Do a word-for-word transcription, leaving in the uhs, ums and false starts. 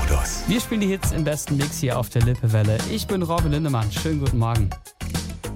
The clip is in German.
Modus. Wir spielen die Hits im besten Mix hier auf der Lippewelle. Ich bin Robin Lindemann. Schönen guten Morgen.